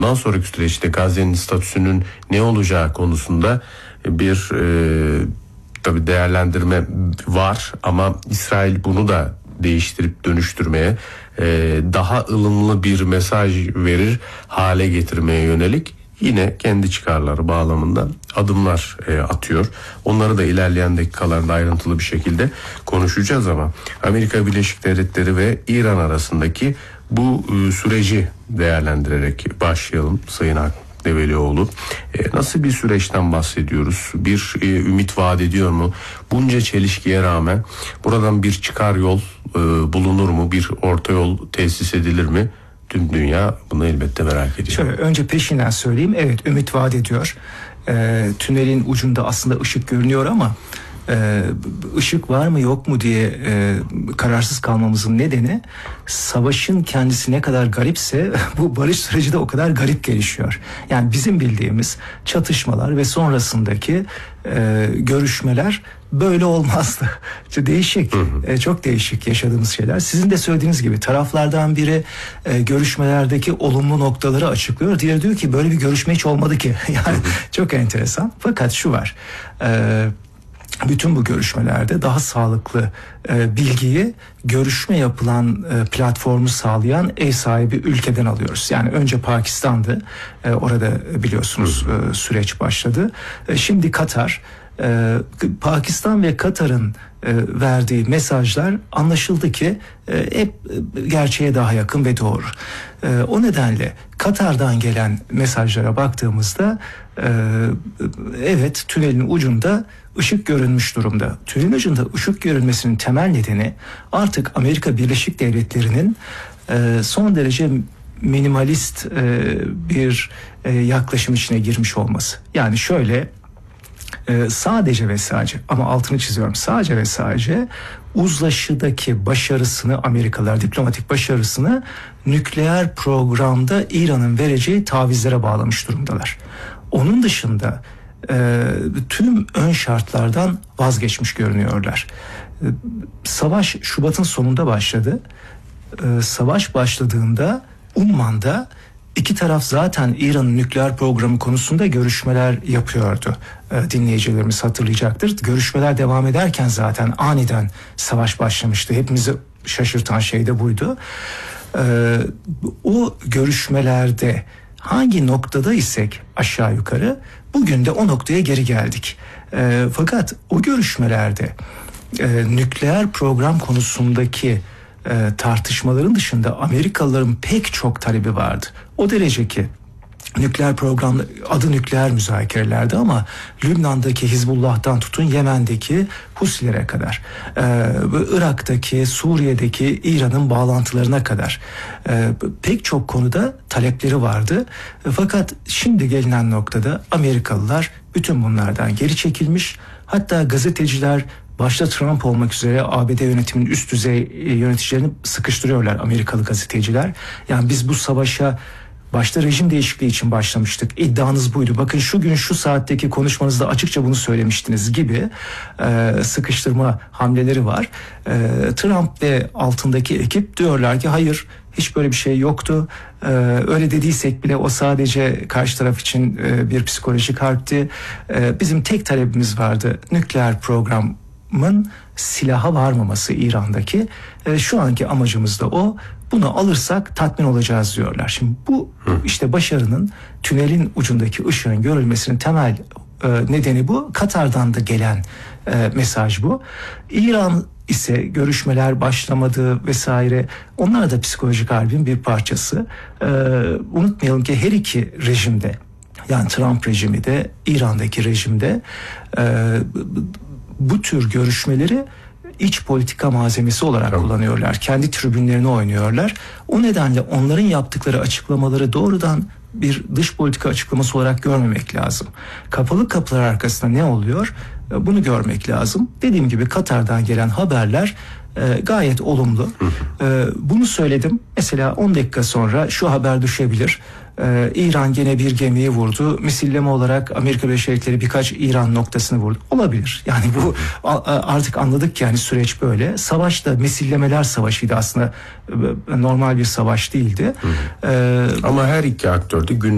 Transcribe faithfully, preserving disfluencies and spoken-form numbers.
Bundan sonraki süreçte Gazze'nin statüsünün ne olacağı konusunda bir e, tabii değerlendirme var ama İsrail bunu da değiştirip dönüştürmeye, e, daha ılımlı bir mesaj verir hale getirmeye yönelik yine kendi çıkarları bağlamında adımlar e, atıyor. Onları da ilerleyen dakikalarda ayrıntılı bir şekilde konuşacağız ama Amerika Birleşik Devletleri ve İran arasındaki bu e, süreci değerlendirerek başlayalım Sayın Hakan Develioğlu. E, nasıl bir süreçten bahsediyoruz? Bir e, ümit vaat ediyor mu? Bunca çelişkiye rağmen buradan bir çıkar yol e, bulunur mu? Bir orta yol tesis edilir mi? Tüm dünya bunu elbette merak ediyor. Şöyle, önce peşinden söyleyeyim. Evet, ümit vaat ediyor. E, tünelin ucunda aslında ışık görünüyor ama e, ışık var mı yok mu diye e, kararsız kalmamızın nedeni, savaşın kendisi ne kadar garipse bu barış süreci de o kadar garip gelişiyor. Yani bizim bildiğimiz çatışmalar ve sonrasındaki e, görüşmeler böyle olmazdı. Değişik, hı hı. E, çok değişik yaşadığımız şeyler. Sizin de söylediğiniz gibi taraflardan biri e, görüşmelerdeki olumlu noktaları açıklıyor. Diğeri diyor ki böyle bir görüşme hiç olmadı ki. Yani hı hı. Çok enteresan. Fakat şu var. E, bütün bu görüşmelerde daha sağlıklı e, bilgiyi görüşme yapılan e, platformu sağlayan ev sahibi ülkeden alıyoruz. Yani önce Pakistan'dı. E, orada biliyorsunuz e, süreç başladı. E, şimdi Katar. Ee, Pakistan ve Katar'ın e, verdiği mesajlar anlaşıldı ki e, hep gerçeğe daha yakın ve doğru. E, o nedenle Katar'dan gelen mesajlara baktığımızda e, evet, tünelin ucunda ışık görünmüş durumda. Tünelin ucunda ışık görünmesinin temel nedeni artık Amerika Birleşik Devletleri'nin e, son derece minimalist e, bir e, yaklaşım içine girmiş olması. Yani şöyle, Ee, sadece ve sadece, ama altını çiziyorum, sadece ve sadece uzlaşıdaki başarısını, Amerikalılar diplomatik başarısını nükleer programda İran'ın vereceği tavizlere bağlamış durumdalar. Onun dışında e, tüm ön şartlardan vazgeçmiş görünüyorlar. E, savaş Şubat'ın sonunda başladı. E, savaş başladığında Umman'da İki taraf zaten İran'ın nükleer programı konusunda görüşmeler yapıyordu. Ee, dinleyicilerimiz hatırlayacaktır. Görüşmeler devam ederken zaten aniden savaş başlamıştı. Hepimizi şaşırtan şey de buydu. Ee, o görüşmelerde hangi noktada isek aşağı yukarı bugün de o noktaya geri geldik. Ee, fakat o görüşmelerde e, nükleer program konusundaki E, tartışmaların dışında Amerikalıların pek çok talebi vardı. O derece ki nükleer program adı nükleer müzakerelerdi ama Lübnan'daki Hizbullah'tan tutun Yemen'deki Husilere kadar, e, Irak'taki, Suriye'deki İran'ın bağlantılarına kadar e, pek çok konuda talepleri vardı. E, fakat şimdi gelinen noktada Amerikalılar bütün bunlardan geri çekilmiş. Hatta gazeteciler, başta Trump olmak üzere A B D yönetiminin üst düzey yöneticilerini sıkıştırıyorlar, Amerikalı gazeteciler. Yani biz bu savaşa başta rejim değişikliği için başlamıştık. İddianız buydu. Bakın şu gün şu saatteki konuşmanızda açıkça bunu söylemiştiniz gibi e, sıkıştırma hamleleri var. E, Trump ve altındaki ekip diyorlar ki hayır, hiç böyle bir şey yoktu. Ee, öyle dediysek bile o sadece karşı taraf için e, bir psikolojik harpti. Ee, bizim tek talebimiz vardı: nükleer programın silaha varmaması İran'daki. Ee, şu anki amacımız da o. Bunu alırsak tatmin olacağız diyorlar. Şimdi bu işte başarının, tünelin ucundaki ışığın görülmesinin temel e, nedeni bu. Katar'dan da gelen e, mesaj bu. İran ise görüşmeler başlamadı vesaire. Onlar da psikolojik harbin bir parçası. Ee, unutmayalım ki her iki rejimde, yani Trump rejimi de İran'daki rejimde e, bu tür görüşmeleri iç politika malzemesi olarak tamam. kullanıyorlar. Kendi tribünlerini oynuyorlar. O nedenle onların yaptıkları açıklamaları doğrudan bir dış politika açıklaması olarak görmemek lazım. Kapalı kapılar arkasında ne oluyor? Bunu görmek lazım. Dediğim gibi Katar'dan gelen haberler e, gayet olumlu. E, bunu söyledim. Mesela on dakika sonra şu haber düşebilir. E, İran gene bir gemiyi vurdu. Misilleme olarak Amerika Birleşik Devletleri birkaç İran noktasını vurdu. Olabilir. Yani bu a, artık anladık, yani süreç böyle. Savaş da misillemeler savaşıydı aslında. Normal bir savaş değildi. E, Ama her iki aktör de gün